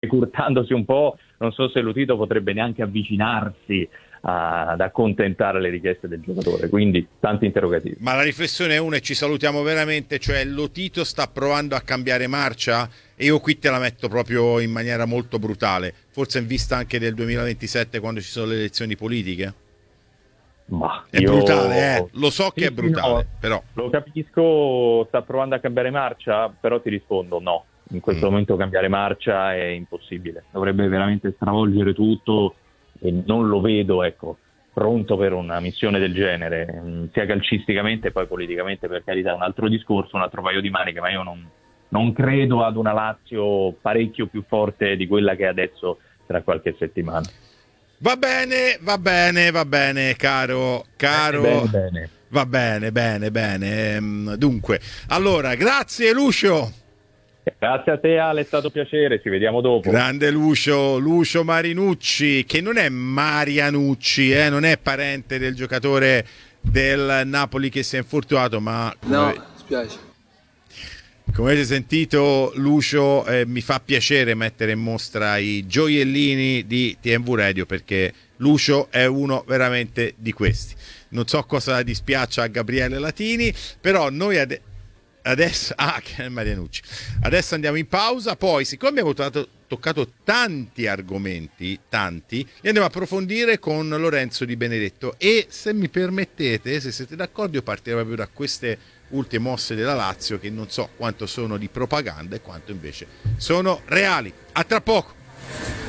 decurtandosi un po', non so se Lotito potrebbe neanche avvicinarsi ad accontentare le richieste del giocatore, quindi tanti interrogativi. Ma la riflessione è una e ci salutiamo veramente, cioè Lotito sta provando a cambiare marcia, e io qui te la metto proprio in maniera molto brutale, forse in vista anche del 2027 quando ci sono le elezioni politiche. Ma È brutale, lo so che sì, è brutale, no, però lo capisco, sta provando a cambiare marcia, però ti rispondo no, in questo momento cambiare marcia è impossibile, dovrebbe veramente stravolgere tutto e non lo vedo, ecco, pronto per una missione del genere, sia calcisticamente e poi politicamente, per carità, un altro discorso, un altro paio di maniche, ma io non credo ad una Lazio parecchio più forte di quella che è adesso tra qualche settimana. va bene, caro. Bene. Va bene. Dunque, allora, grazie Lucio. Grazie a te Ale, è stato un piacere, ci vediamo dopo. Grande Lucio Marinucci, che non è Marianucci, non è parente del giocatore del Napoli che si è infortunato, ma No, spiace. come avete sentito, Lucio mi fa piacere mettere in mostra i gioiellini di TMV Radio, perché Lucio è uno veramente di questi. Non so cosa dispiaccia a Gabriele Latini, però noi adesso che è Marianucci. Adesso andiamo in pausa, poi siccome abbiamo toccato tanti argomenti, li andiamo a approfondire con Lorenzo Di Benedetto, e se mi permettete, se siete d'accordo, io partirei proprio da queste ultime mosse della Lazio, che non so quanto sono di propaganda e quanto invece sono reali. A tra poco.